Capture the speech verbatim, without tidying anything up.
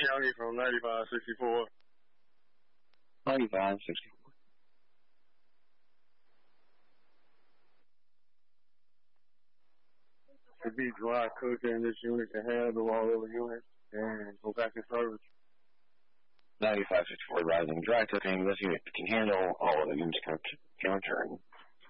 County from ninety-five sixty-four. ninety-five sixty-four. To be dry cooking, this unit can handle all other units and go back in service. ninety-five sixty-four rising. Dry cooking. This unit can handle all of the units can return.